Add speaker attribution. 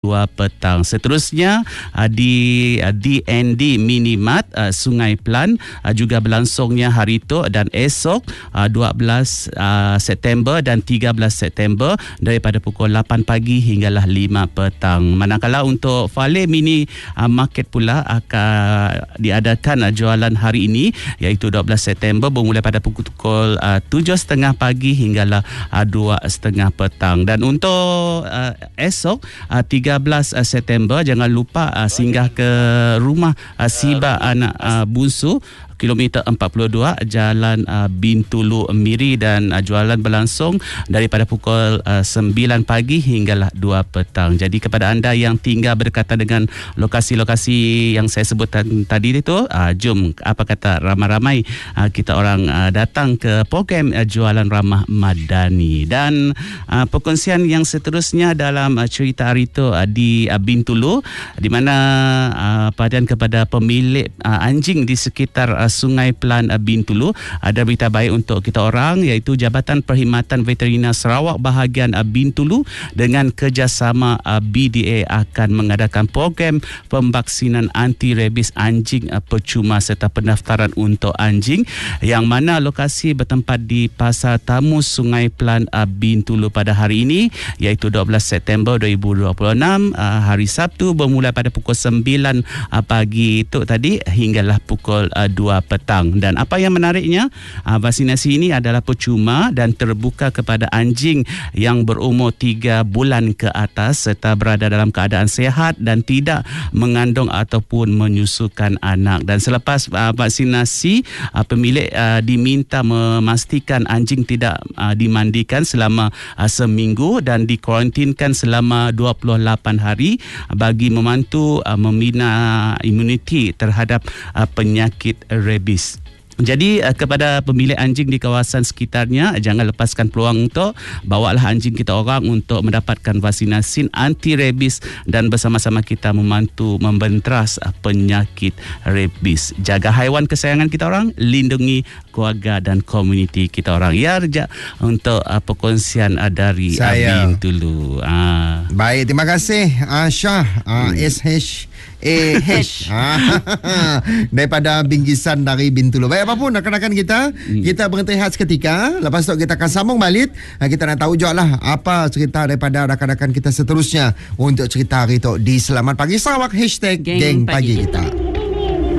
Speaker 1: 2 petang. Seterusnya di DND Minimart Sungai Pelan juga berlangsungnya hari itu dan esok 12 September dan 13 September daripada pukul 8 pagi hinggalah 5 petang. Manakala untuk Fale Mini Market pula akan diadakan jualan hari ini iaitu 12 September bermula pada pukul 7.30 pagi hinggalah 2.30 petang. Dan untuk esok 13 September jangan lupa singgah ke rumah Siba anak bungsu kilometer 42 Jalan Bintulu Miri dan jualan berlangsung daripada pukul 9 pagi hinggalah 2 petang. Jadi kepada anda yang tinggal berdekatan dengan lokasi-lokasi yang saya sebutkan tadi itu, jom apa kata ramai-ramai kita orang datang ke program jualan ramah madani. Dan perkongsian yang seterusnya dalam cerita hari itu di Bintulu, di mana padan kepada pemilik anjing di sekitar Sungai Pelan Bintulu, ada berita baik untuk kita orang iaitu Jabatan Perkhidmatan Veteriner Sarawak bahagian Bintulu dengan kerjasama BDA akan mengadakan program pemvaksinan anti-rabies anjing percuma serta pendaftaran untuk anjing yang mana lokasi bertempat di Pasar Tamu Sungai Pelan Bintulu pada hari ini iaitu 12 September 2026 hari Sabtu bermula pada pukul 9 pagi itu tadi hinggalah pukul 2 petang. Dan apa yang menariknya, vaksinasi ini adalah percuma dan terbuka kepada anjing yang berumur 3 bulan ke atas serta berada dalam keadaan sihat dan tidak mengandung ataupun menyusukan anak. Dan selepas vaksinasi, pemilik diminta memastikan anjing tidak dimandikan selama seminggu dan dikuarantinkan selama 28 hari bagi membantu membina imuniti terhadap penyakit rabies. Jadi kepada pemilik anjing di kawasan sekitarnya, jangan lepaskan peluang untuk bawalah anjing kita orang untuk mendapatkan vaksinasi anti-rabies dan bersama-sama kita membantu membenteras penyakit rabies. Jaga haiwan kesayangan kita orang, lindungi keluarga dan komuniti kita orang. Ya, Rejak untuk perkongsian dari Bintulu.
Speaker 2: Baik, terima kasih Syah SH daripada bingkisan dari Bintulu. Baik, apapun rakan-rakan kita berhenti rehat seketika. Lepas tu kita akan sambung balik. Kita nak tahu juga lah apa cerita daripada rakan-rakan kita seterusnya untuk cerita hari tu di Selamat Pagi Sarawak #Geng Pagi kita.